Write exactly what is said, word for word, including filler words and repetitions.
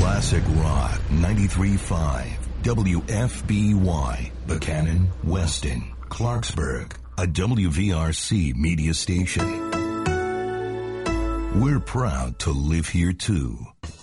Classic Rock ninety-three point five, W F B Y, Buchanan, Weston, Clarksburg, a W V R C media station. We're proud to live here too.